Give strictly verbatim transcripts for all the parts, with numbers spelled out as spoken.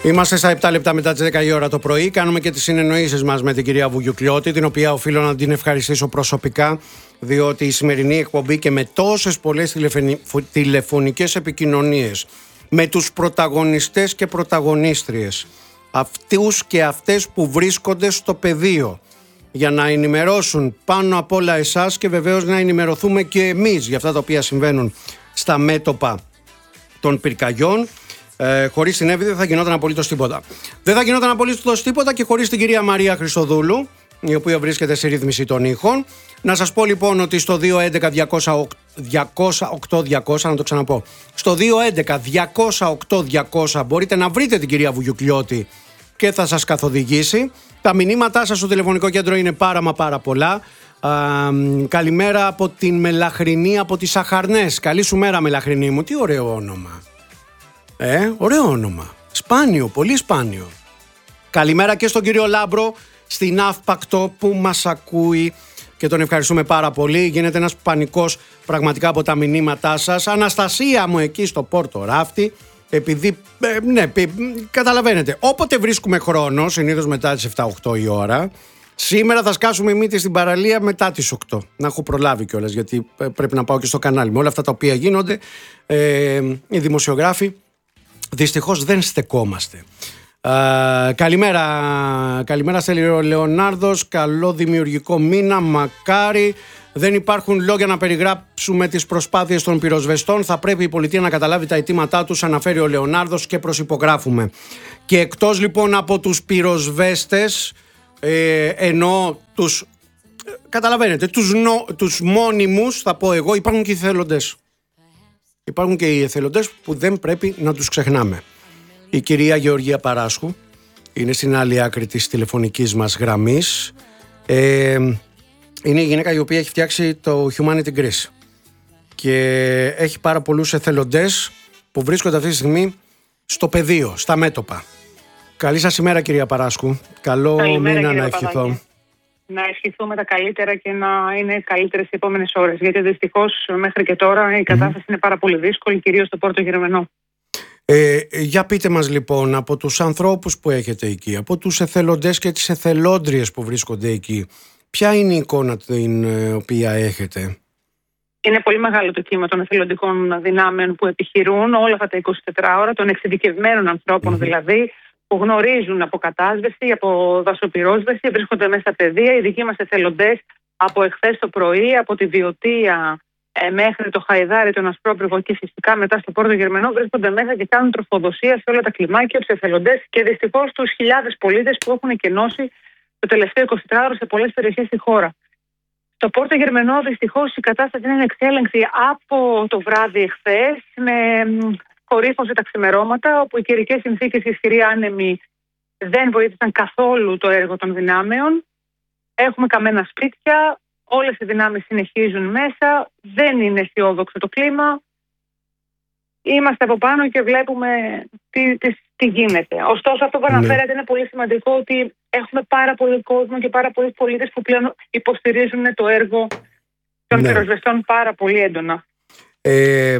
Είμαστε στα επτά λεπτά μετά τις δέκα η ώρα το πρωί. Κάνουμε και τις συνεννοήσεις μας με την κυρία Βουγιουκλιώτη, την οποία οφείλω να την ευχαριστήσω προσωπικά, διότι η σημερινή εκπομπή και με τόσες πολλές τηλεφωνικές επικοινωνίες με τους πρωταγωνιστές και πρωταγωνίστριες, αυτούς και αυτές που βρίσκονται στο πεδίο, για να ενημερώσουν πάνω απ' όλα εσάς και βεβαίως να ενημερωθούμε και εμείς για αυτά τα οποία συμβαίνουν στα μέτωπα των πυρκαγιών. Ε, χωρίς την Εύη δεν θα γινόταν απολύτως τίποτα. Δεν θα γινόταν απολύτως τίποτα και χωρίς την κυρία Μαρία Χριστοδούλου, η οποία βρίσκεται σε ρύθμιση των ήχων. Να σας πω λοιπόν ότι στο δύο έντεκα διακόσια οκτώ διακόσια, να το ξαναπώ, στο δύο έντεκα διακόσια οκτώ διακόσια μπορείτε να βρείτε την κυρία Βουγιουκλιώτη και θα σας καθοδηγήσει. Τα μηνύματά σας στο τηλεφωνικό κέντρο είναι πάρα μα πάρα πολλά. Α, καλημέρα από την Μελαχρινή, από τις Αχαρνές. Καλή σου μέρα, Μελαχρινή μου. Τι ωραίο όνομα. Ε, ωραίο όνομα. Σπάνιο, πολύ σπάνιο. Καλημέρα και στον κύριο Λάμπρο στην Αύπακτο που μας ακούει και τον ευχαριστούμε πάρα πολύ. Γίνεται ένας πανικός πραγματικά από τα μηνύματά σας. Αναστασία μου εκεί στο Πόρτο Ράφτη, επειδή, ε, ναι, καταλαβαίνετε, όποτε βρίσκουμε χρόνο, συνήθως μετά τις επτά οκτώ η ώρα, σήμερα θα σκάσουμε μύτη στην παραλία μετά τις οκτώ. Να έχω προλάβει κιόλας, γιατί πρέπει να πάω και στο κανάλι. Με όλα αυτά τα οποία γίνονται, ε, οι δημοσιογράφοι δυστυχώς δεν στεκόμαστε. Uh, καλημέρα, καλημέρα στέλνει ο Λεωνάρδος. Καλό δημιουργικό μήνα, μακάρι. Δεν υπάρχουν λόγια να περιγράψουμε τις προσπάθειες των πυροσβεστών. Θα πρέπει η πολιτεία να καταλάβει τα αιτήματά τους, αναφέρει ο Λεωνάρδος και προσυπογράφουμε. Και εκτός λοιπόν από τους πυροσβέστες, ε, εννοώ τους, ε, καταλαβαίνετε, τους, νο, τους μόνιμους, θα πω εγώ, υπάρχουν και οι εθελοντές. Υπάρχουν και οι εθελοντές που δεν πρέπει να τους ξεχνάμε. Η κυρία Γεωργία Παράσχου είναι στην άλλη άκρη της τηλεφωνικής μας γραμμής. Ε, είναι η γυναίκα η οποία έχει φτιάξει το Humanity Greece και έχει πάρα πολλούς εθελοντές που βρίσκονται αυτή τη στιγμή στο πεδίο, στα μέτωπα. Καλή σας ημέρα, κυρία Παράσχου. Καλό Καλημέρα, μήνα να ευχηθώ. Παπαδάκη. Να ευχηθούμε τα καλύτερα και να είναι καλύτερες οι επόμενες ώρες. Γιατί δυστυχώς μέχρι και τώρα η κατάσταση mm-hmm. είναι πάρα πολύ δύσκολη, κυρίως στο Πόρτο Γερμενό. Ε, για πείτε μας λοιπόν, από τους ανθρώπους που έχετε εκεί, από τους εθελοντές και τις εθελόντριες που βρίσκονται εκεί, ποια είναι η εικόνα την οποία έχετε? Είναι πολύ μεγάλο το κύμα των εθελοντικών δυνάμεων που επιχειρούν όλα αυτά τα είκοσι τέσσερις ώρα, των εξειδικευμένων ανθρώπων mm-hmm. δηλαδή, που γνωρίζουν από κατάσβεση, από δασοπυρόσβεση, βρίσκονται μέσα στα πεδία. Οι δικοί μας εθελοντές από εχθές το πρωί, από τη Βιωτία ε, μέχρι το Χαϊδάρι, τον Ασπρόπυργο και φυσικά μετά στο Πόρτο Γερμενό, βρίσκονται μέσα και κάνουν τροφοδοσία σε όλα τα κλιμάκια, τους εθελοντές και δυστυχώς τους χιλιάδες πολίτες που έχουν εκενώσει το τελευταίο εικοσιτετράωρο σε πολλές περιοχές στη χώρα. Στο Πόρτο Γερμενό δυστυχώς η κατάσταση είναι εξέλεγκτη από το βράδυ εχθές, με κορύφωση τα ξημερώματα, όπου οι καιρικές συνθήκες και ισχυροί άνεμοι δεν βοήθησαν καθόλου το έργο των δυνάμεων. Έχουμε καμένα σπίτια, όλες οι δυνάμεις συνεχίζουν μέσα, δεν είναι αισιόδοξο το κλίμα. Είμαστε από πάνω και βλέπουμε τι, τι, τι γίνεται. Ωστόσο, αυτό που αναφέρατε ναι. είναι πολύ σημαντικό, ότι έχουμε πάρα πολύ κόσμο και πάρα πολλοί πολίτες που πλέον υποστηρίζουν το έργο των ναι. πυροσβεστών πάρα πολύ έντονα. Ε,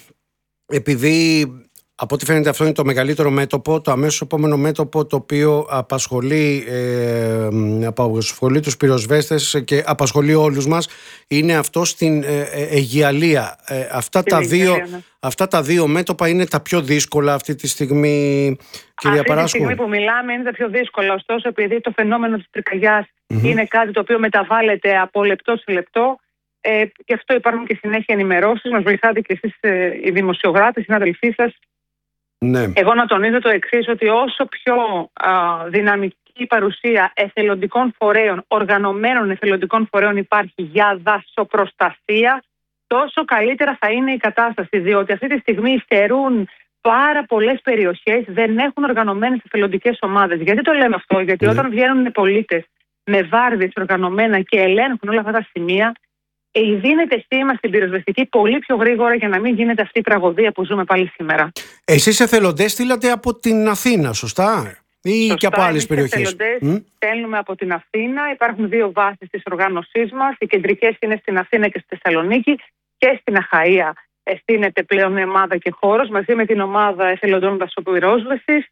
επειδή από ό,τι φαίνεται αυτό είναι το μεγαλύτερο μέτωπο, το αμέσως επόμενο μέτωπο το οποίο απασχολεί, ε, απασχολεί τους πυροσβέστες και απασχολεί όλους μας είναι αυτό στην ε, Αιγιαλία. Ε, αυτά, τα δύο, ναι. αυτά τα δύο μέτωπα είναι τα πιο δύσκολα αυτή τη στιγμή, κυρία αυτή Παράσχου. Αυτή τη στιγμή που μιλάμε είναι τα πιο δύσκολα, ωστόσο επειδή το φαινόμενο της πυρκαγιάς mm-hmm. είναι κάτι το οποίο μεταβάλλεται από λεπτό σε λεπτό, ε, και αυτό υπάρχουν και συνέχεια ενημερώσεις, μας βοηθάτε και εσείς ε, οι δημοσιογράφοι, οι συνάδελφοί σας. Ναι. Εγώ να τονίζω το εξής, ότι όσο πιο α, δυναμική παρουσία εθελοντικών φορέων, οργανωμένων εθελοντικών φορέων υπάρχει για δασοπροστασία, τόσο καλύτερα θα είναι η κατάσταση. Διότι αυτή τη στιγμή υστερούν πάρα πολλές περιοχές, δεν έχουν οργανωμένες εθελοντικές ομάδες. Γιατί το λέμε αυτό? Γιατί ναι. όταν βγαίνουν πολίτες με βάρδιες οργανωμένα και ελέγχουν όλα αυτά τα σημεία, δίνεται σήμα στην πυροσβεστική πολύ πιο γρήγορα για να μην γίνεται αυτή η τραγωδία που ζούμε πάλι σήμερα. Εσείς εθελοντές στείλατε από την Αθήνα, σωστά? Ή σωστά, και από άλλες περιοχές? Εθελοντές mm? στέλνουμε από την Αθήνα. Υπάρχουν δύο βάσεις της οργάνωσής μας. Οι κεντρικές είναι στην Αθήνα και στη Θεσσαλονίκη, και στην Αχαΐα στείνεται πλέον η ομάδα και χώρος μαζί με την ομάδα εθελοντών δασοπυρόσβεσης.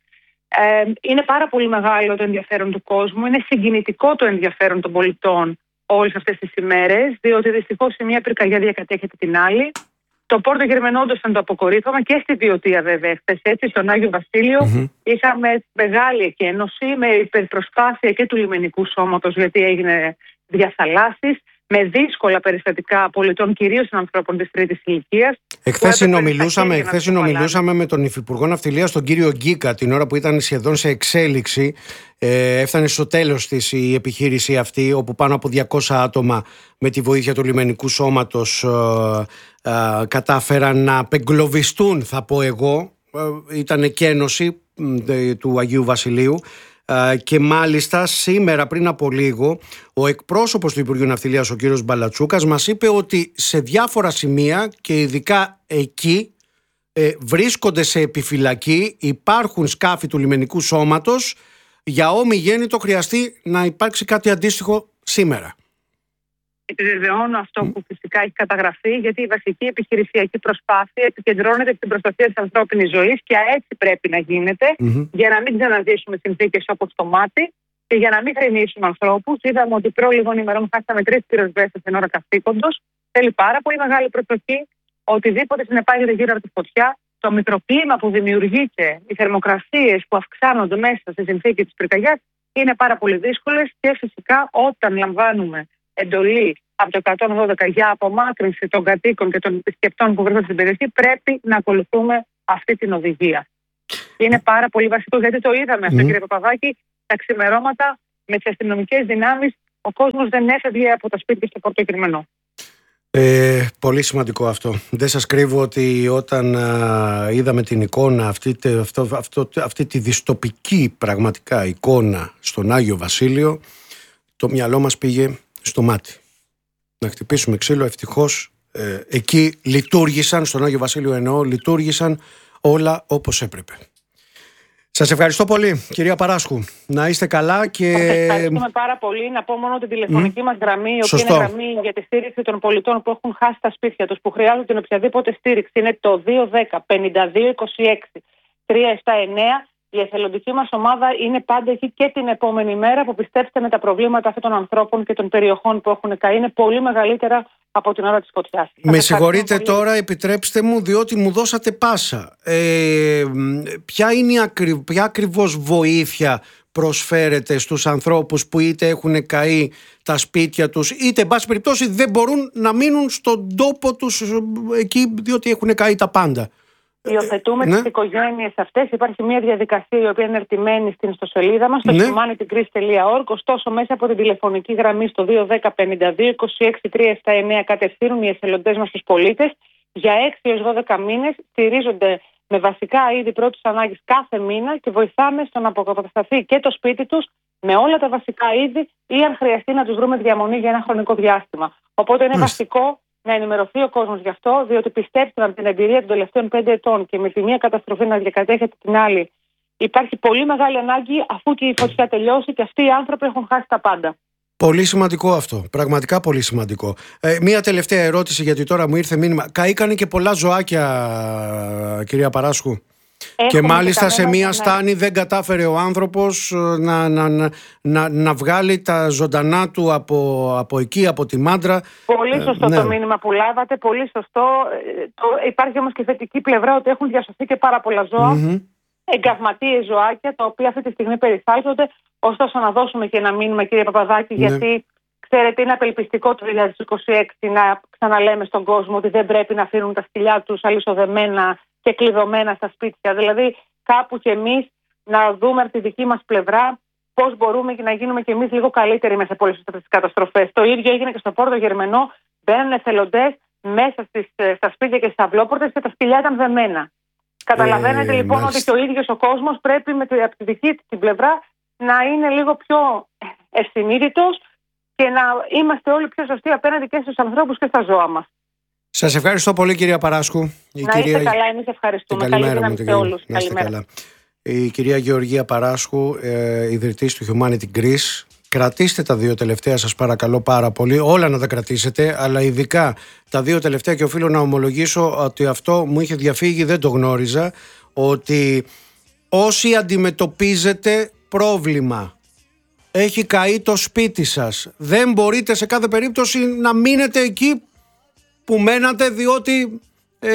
Ε, είναι πάρα πολύ μεγάλο το ενδιαφέρον του κόσμου, είναι συγκινητικό το ενδιαφέρον των πολιτών όλες αυτές τις ημέρες, διότι δυστυχώς η μία πυρκαγιά διακατέχεται την άλλη. Το Πόρτο Γερμενό όντως ήταν το αποκορύφωμα και στη Βιωτία βέβαια χθες, έτσι, στον Άγιο Βασίλειο. Mm-hmm. Είχαμε μεγάλη εκένωση με υπερπροσπάθεια και του λιμενικού σώματος, γιατί έγινε διαθαλάσσεις, με δύσκολα περιστατικά πολιτών, κυρίως των ανθρώπων της τρίτης ηλικίας. Εχθές συνομιλούσαμε, εχθές συνομιλούσαμε με τον Υφυπουργό Ναυτιλίας, τον κύριο Γκίκα, την ώρα που ήταν σχεδόν σε εξέλιξη. Ε, έφτανε στο τέλος της η επιχείρηση αυτή, όπου πάνω από διακόσια άτομα με τη βοήθεια του λιμενικού σώματος ε, ε, κατάφεραν να απεγκλωβιστούν, θα πω εγώ. Ε, ήταν εκένωση ε, του Αγίου Βασιλείου. Και μάλιστα σήμερα πριν από λίγο ο εκπρόσωπος του Υπουργείου Ναυτιλίας, ο κύριος Μπαλατσούκας, μας είπε ότι σε διάφορα σημεία και ειδικά εκεί ε, βρίσκονται σε επιφυλακή, υπάρχουν σκάφη του λιμενικού σώματος, για όμοι γέννητο χρειαστεί να υπάρξει κάτι αντίστοιχο σήμερα. Επιβεβαιώνω αυτό που φυσικά έχει καταγραφεί, γιατί η βασική επιχειρησιακή προσπάθεια επικεντρώνεται στην προστασία της ανθρώπινης ζωής και έτσι πρέπει να γίνεται, mm-hmm. για να μην ξαναζήσουμε συνθήκες όπως το μάτι και για να μην θρηνήσουμε ανθρώπους. Είδαμε ότι προ λίγων ημερών χάσαμε τρεις πυροσβέστες εν ώρα καθήκοντος. Θέλει πάρα πολύ μεγάλη προσοχή. Οτιδήποτε συνεπάγεται γύρω από τη φωτιά, το μικροκλίμα που δημιουργείται, οι θερμοκρασίες που αυξάνονται μέσα στη συνθήκη της πυρκαγιάς είναι πάρα πολύ δύσκολες και φυσικά όταν λαμβάνουμε εντολή από το εκατόν δώδεκα για απομάκρυνση των κατοίκων και των επισκεπτών που βρίσκονται στην περιοχή, πρέπει να ακολουθούμε αυτή την οδηγία. Είναι πάρα πολύ βασικό, γιατί το είδαμε αυτό, mm. κύριε Παπαδάκη, τα ξημερώματα με τις αστυνομικές δυνάμεις, ο κόσμος δεν έφευγε από τα σπίτια στο Πόρτο Γερμενό. Ε, πολύ σημαντικό αυτό. Δεν σας κρύβω ότι όταν α, είδαμε την εικόνα, αυτή, αυτό, αυτό, αυτή τη δυστοπική πραγματικά εικόνα στον Άγιο Βασίλειο, το μυαλό μας πήγε στο μάτι. Να χτυπήσουμε ξύλο, ευτυχώς ε, εκεί λειτουργήσαν, στον Άγιο Βασίλειο εννοώ, λειτουργήσαν όλα όπως έπρεπε. Σας ευχαριστώ πολύ, κυρία Παράσχου. Να είστε καλά και... Σας ευχαριστούμε πάρα πολύ. Να πω μόνο την τηλεφωνική mm. μας γραμμή, η οποία είναι γραμμή για τη στήριξη των πολιτών που έχουν χάσει τα σπίτια τους, που χρειάζονται την οποιαδήποτε στήριξη. Είναι το δύο δέκα πενήντα δύο είκοσι έξι τρία επτά εννέα. Η εθελοντική μας ομάδα είναι πάντα εκεί και την επόμενη μέρα, που πιστέψτε με, τα προβλήματα αυτών των ανθρώπων και των περιοχών που έχουν καεί είναι πολύ μεγαλύτερα από την ώρα της φωτιάς. Με συγχωρείτε τώρα, επιτρέψτε μου, διότι μου δώσατε πάσα. Ε, ποια είναι η ακρι... ποια ακριβώς βοήθεια προσφέρεται στους ανθρώπους που είτε έχουν καεί τα σπίτια τους, είτε εν πάση περιπτώσει δεν μπορούν να μείνουν στον τόπο τους εκεί, διότι έχουν καεί τα πάντα? Υιοθετούμε ναι. τις οικογένειες αυτές. Υπάρχει μια διαδικασία η οποία είναι ερτημένη στην ιστοσελίδα μας, στο ναι. humanitygreece τελεία org. Ωστόσο, μέσα από την τηλεφωνική γραμμή στο δύο δέκα πενήντα δύο είκοσι έξι τρία επτά εννέα κατευθύνουν οι εθελοντές μας στους πολίτες. Για έξι έως δώδεκα μήνες στηρίζονται με βασικά είδη πρώτης ανάγκης κάθε μήνα και βοηθάμε στο να αποκατασταθεί και το σπίτι τους με όλα τα βασικά είδη, ή αν χρειαστεί να τους βρούμε διαμονή για ένα χρονικό διάστημα. Οπότε είναι Μάλιστα. βασικό να ενημερωθεί ο κόσμος γι' αυτό, διότι πιστέψτε με, την εμπειρία των τελευταίων πέντε ετών και με τη μία καταστροφή να διακατέχεται την άλλη, υπάρχει πολύ μεγάλη ανάγκη, αφού και η φωτιά τελειώσει, και αυτοί οι άνθρωποι έχουν χάσει τα πάντα. Πολύ σημαντικό αυτό. Πραγματικά πολύ σημαντικό. Ε, μία τελευταία ερώτηση, γιατί τώρα μου ήρθε μήνυμα. Καήκανε και πολλά ζωάκια, κυρία Παράσχου. Έχουμε και μάλιστα και σε μία ναι. στάνη δεν κατάφερε ο άνθρωπος να, να, να, να, να βγάλει τα ζωντανά του από, από εκεί, από τη Μάντρα. Πολύ σωστό ε, ναι. το μήνυμα που λάβατε, πολύ σωστό. Το, υπάρχει όμως και θετική πλευρά, ότι έχουν διασωθεί και πάρα πολλά ζώα, mm-hmm. εγκαυματίες ζωάκια, τα οποία αυτή τη στιγμή περιθάλπτονται. Ωστόσο, να δώσουμε και ένα μήνυμα, κύριε Παπαδάκη, ναι. γιατί ξέρετε, είναι απελπιστικό το δύο χιλιάδες είκοσι έξι να ξαναλέμε στον κόσμο ότι δεν πρέπει να αφήνουν τα σκυλιά τους αλυσοδεμένα και κλειδωμένα στα σπίτια. Δηλαδή, κάπου και εμείς να δούμε από τη δική μας πλευρά πώς μπορούμε και να γίνουμε και εμείς λίγο καλύτεροι μέσα από όλες αυτές τις καταστροφές. Το ίδιο έγινε και στο Πόρτο Γερμενό. Μπαίνουν εθελοντές μέσα στις, στα σπίτια και στις αυλόπορτες και τα σκυλιά ήταν δεμένα. Καταλαβαίνετε ε, λοιπόν μάλιστα. ότι και ο ίδιος ο κόσμος πρέπει με, από τη δική του την πλευρά να είναι λίγο πιο ευσυνείδητος και να είμαστε όλοι πιο σωστοί απέναντι και στους ανθρώπους και στα ζώα μας. Σας ευχαριστώ πολύ, κυρία Παράσχου. Η να κυρία... είστε καλά, εμείς ευχαριστούμε. Καλημέρα Καλή δύναμη σε όλους. Να είστε καλά. Η κυρία Γεωργία Παράσχου, ε, ιδρυτής του Humanity Greece. Κρατήστε τα δύο τελευταία, σας παρακαλώ πάρα πολύ. Όλα να τα κρατήσετε, αλλά ειδικά τα δύο τελευταία, και οφείλω να ομολογήσω ότι αυτό μου είχε διαφύγει, δεν το γνώριζα, ότι όσοι αντιμετωπίζετε πρόβλημα, έχει καεί το σπίτι σας, δεν μπορείτε σε κάθε περίπτωση να μείνετε εκεί που μένατε, διότι ε,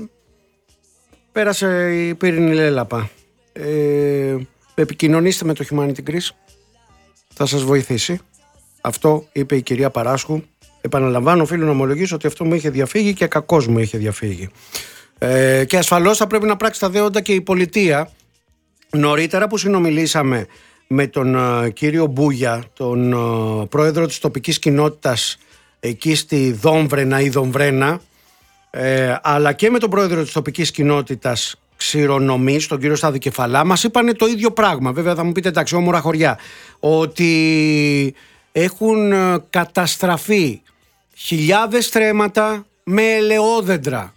πέρασε η πύρινη λέλαπα. Ε, επικοινωνήστε με το Humanity Greece, θα σας βοηθήσει. Αυτό είπε η κυρία Παράσχου. Επαναλαμβάνω, οφείλω να ομολογήσω ότι αυτό μου είχε διαφύγει και κακώς μου είχε διαφύγει. Ε, και ασφαλώς θα πρέπει να πράξει τα δέοντα και η πολιτεία. Νωρίτερα που συνομιλήσαμε με τον uh, κύριο Μπούγια, τον uh, πρόεδρο της τοπικής κοινότητας εκεί στη Δόμβρενα ή Δομβρένα, ε, αλλά και με τον πρόεδρο της τοπικής κοινότητας Ξηρονομής, τον κύριο Στάδη Κεφαλά, μας είπανε το ίδιο πράγμα. Βέβαια θα μου πείτε, εντάξει, όμορα χωριά, ότι έχουν καταστραφεί χιλιάδες στρέμματα με ελαιόδεντρα.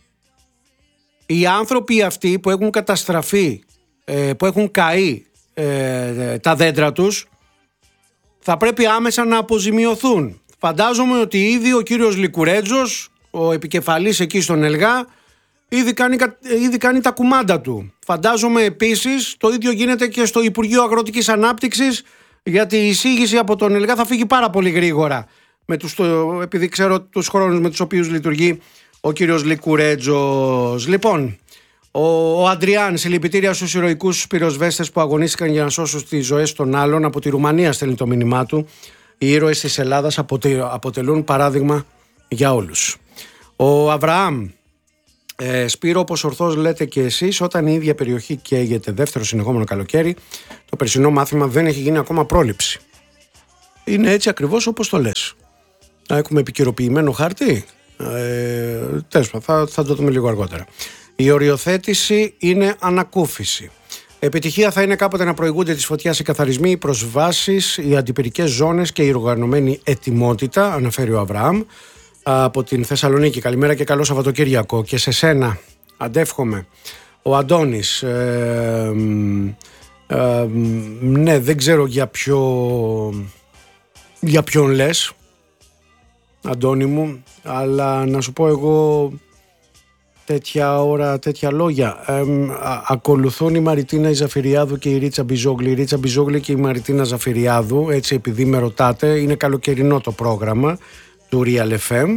Οι άνθρωποι αυτοί που έχουν καταστραφεί, που έχουν καεί ε, τα δέντρα τους, θα πρέπει άμεσα να αποζημιωθούν. Φαντάζομαι ότι ήδη ο κύριος Λικουρέτζος, ο επικεφαλής εκεί στον Ελγά, ήδη κάνει, ήδη κάνει τα κουμάντα του. Φαντάζομαι επίσης το ίδιο γίνεται και στο Υπουργείο Αγροτικής Ανάπτυξης, γιατί η εισήγηση από τον Ελγά θα φύγει πάρα πολύ γρήγορα, με τους, επειδή ξέρω τους χρόνους με τους οποίους λειτουργεί ο κύριος Λικουρέτζος. Λοιπόν, ο, ο Αντριάν, συλληπιτήρια στους ηρωικούς πυροσβέστες που αγωνίστηκαν για να σώσουν τις ζωές των άλλων. Από τη Ρουμανία στέλνει το μήνυμά του. Οι ήρωες της Ελλάδας αποτε, αποτελούν παράδειγμα για όλους. Ο Αβραάμ, ε, Σπύρο, όπως ορθώς λέτε και εσείς, όταν η ίδια περιοχή καίγεται δεύτερο συνεχόμενο καλοκαίρι, το περσινό μάθημα δεν έχει γίνει ακόμα πρόληψη. Είναι έτσι ακριβώς όπως το λες. Να έχουμε επικαιροποιημένο χάρτη. Ε, τέλος, θα, θα το δούμε λίγο αργότερα. Η οριοθέτηση είναι ανακούφιση. Επιτυχία θα είναι κάποτε να προηγούνται της φωτιάς οι καθαρισμοί, οι προσβάσεις, οι αντιπυρικές ζώνες και η οργανωμένη ετοιμότητα, αναφέρει ο Αβραάμ από την Θεσσαλονίκη. Καλημέρα και καλό Σαββατοκύριακο. Και σε σένα αντεύχομαι. Ο Αντώνης, ε, ε, ναι, δεν ξέρω για ποιο, για ποιον λες, Αντώνη μου, αλλά να σου πω εγώ τέτοια ώρα, τέτοια λόγια. Ε, α, ακολουθούν η Μαριτίνα η Ζαφυριάδου και η Ρίτσα Μπιζόγλη. Η Ρίτσα Μπιζόγλη και η Μαριτίνα Ζαφυριάδου, έτσι επειδή με ρωτάτε, είναι καλοκαιρινό το πρόγραμμα του Real εφ εμ,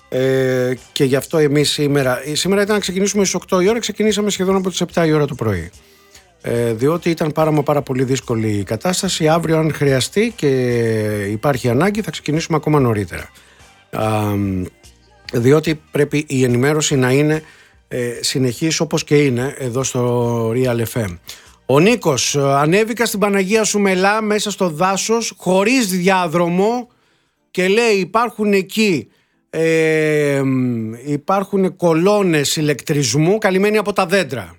ε, και γι' αυτό εμείς σήμερα, σήμερα ήταν να ξεκινήσουμε στις οκτώ η ώρα, ξεκινήσαμε σχεδόν από τις επτά η ώρα το πρωί. Ε, διότι ήταν πάρα μα πάρα πολύ δύσκολη η κατάσταση. Αύριο αν χρειαστεί και υπάρχει ανάγκη θα ξεκινήσουμε ακόμα νωρίτερα. Α, διότι πρέπει η ενημέρωση να είναι ε, συνεχής όπως και είναι εδώ στο Real εφ εμ. Ο Νίκος, ανέβηκα στην Παναγία Σουμελά μέσα στο δάσος χωρίς διάδρομο και λέει υπάρχουν εκεί ε, υπάρχουν κολόνες ηλεκτρισμού καλυμμένοι από τα δέντρα,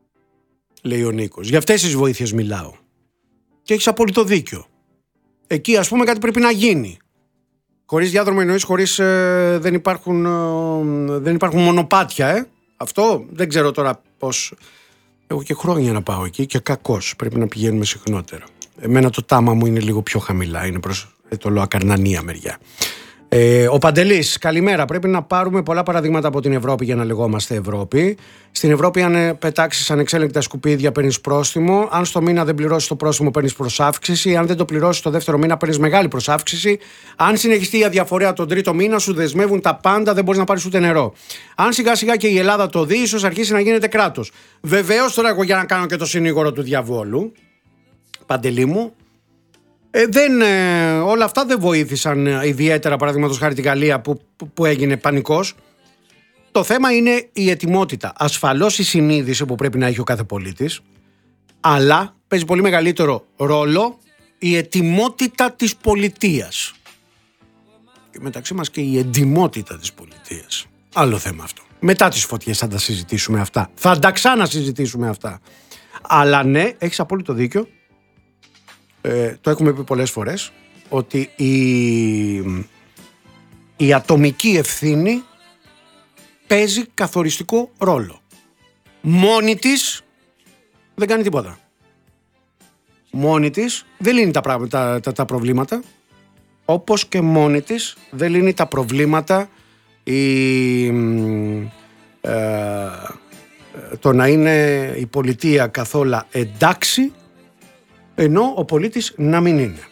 λέει ο Νίκος. Για αυτές τις βοήθειες μιλάω και έχεις απόλυτο δίκιο. Εκεί ας πούμε κάτι πρέπει να γίνει. Χωρίς διάδρομο εννοείς χωρίς ε, δεν, υπάρχουν, ε, δεν υπάρχουν μονοπάτια, ε. Αυτό δεν ξέρω τώρα πώς. Έχω και χρόνια να πάω εκεί και κακώς πρέπει να πηγαίνουμε συχνότερα. Εμένα το τάμα μου είναι λίγο πιο χαμηλά, είναι προς ε, το Λοακαρνανία μεριά. Ε, ο Παντελής, καλημέρα. Πρέπει να πάρουμε πολλά παραδείγματα από την Ευρώπη για να λεγόμαστε Ευρώπη. Στην Ευρώπη, αν πετάξεις ανεξέλεγκτα σκουπίδια, παίρνεις πρόστιμο. Αν στο μήνα δεν πληρώσεις το πρόστιμο, παίρνεις προσάυξηση. Αν δεν το πληρώσεις το δεύτερο μήνα, παίρνεις μεγάλη προσάυξηση. Αν συνεχιστεί η αδιαφορία τον τρίτο μήνα, σου δεσμεύουν τα πάντα, δεν μπορείς να πάρεις ούτε νερό. Αν σιγά σιγά και η Ελλάδα το δει, ίσως αρχίσει να γίνεται κράτος. Βεβαίως, τώρα εγώ για να κάνω και το συνήγορο του διαβόλου, Παντελή μου. Ε, δεν, ε, όλα αυτά δεν βοήθησαν ε, ιδιαίτερα, παραδείγματος χάρη τη Γαλλία που, που, που έγινε πανικός. Το θέμα είναι η ετοιμότητα. Ασφαλώς η συνείδηση που πρέπει να έχει ο κάθε πολίτης, αλλά παίζει πολύ μεγαλύτερο ρόλο η ετοιμότητα της πολιτείας. Και μεταξύ μας και η εντιμότητα της πολιτείας. Άλλο θέμα αυτό. Μετά τις φωτιές θα τα συζητήσουμε αυτά. Θα τα ξανασυζητήσουμε αυτά. Αλλά ναι, έχεις απόλυτο δίκιο. Ε, το έχουμε πει πολλές φορές ότι η, η ατομική ευθύνη παίζει καθοριστικό ρόλο. Μόνη της δεν κάνει τίποτα. Μόνη της δεν λύνει τα, τα, τα, τα προβλήματα, όπως και μόνη της δεν λύνει τα προβλήματα η, ε, το να είναι η πολιτεία καθόλου εντάξει, ενώ ο πολίτης να μην είναι.